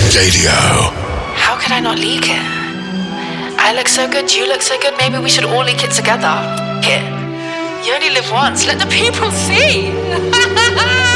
Radio. How could I not leak it? I look so good, you look so good, maybe we should all leak it together. Here. You only live once, let the people see.